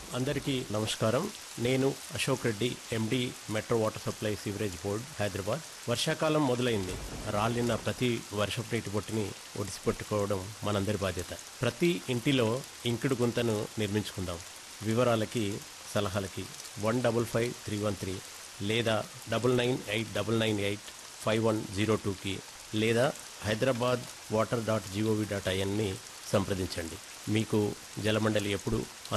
అందరికీ నమస్కారం. నేను అశోక్ రెడ్డి, ఎండి, metro water supply sewerage board, Hyderabad. వర్షాకాలం మొదలైంది. రాలిన ప్రతి వర్షపు నీటి బొట్టుని ఒడిసిపెట్టుకోవడం మనందరి బాధ్యత. ప్రతి ఇంటిలో ఇంకుడు గుంతను నిర్మించుకుందాం. వివరాలకి, సలహాలకి 155313 లేదా 9989985102కి లేదా hyderabadwater.gov.inని సంప్రదించండి. మీకు జలమండలి ఎప్పుడు